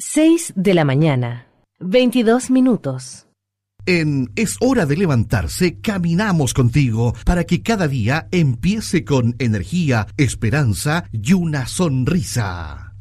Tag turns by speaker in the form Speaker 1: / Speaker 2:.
Speaker 1: 6 de la mañana, 22 minutos.
Speaker 2: En Es Hora de Levantarse, caminamos contigo para que cada día empiece con energía, esperanza y una sonrisa.